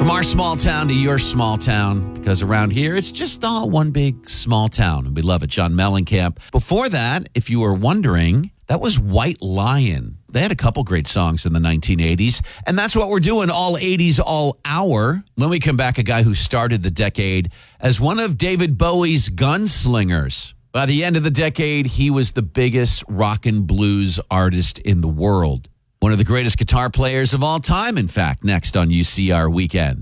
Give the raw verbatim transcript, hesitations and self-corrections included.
From our small town to your small town, because around here, it's just all one big small town, and we love it. John Mellencamp. Before that, if you were wondering, that was White Lion. They had a couple great songs in the nineteen eighties, and that's what we're doing all eighties, all hour. When we come back, a guy who started the decade as one of David Bowie's gunslingers. By the end of the decade, he was the biggest rock and blues artist in the world. One of the greatest guitar players of all time, in fact, next on U C R Weekend.